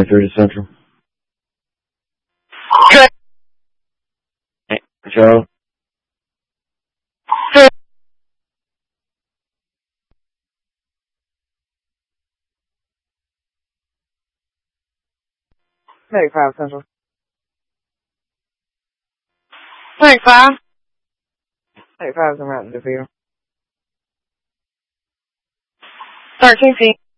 30 Central. Okay. Joe? Okay. 35 Central. 35. 35 is in Mountain View. 13 feet.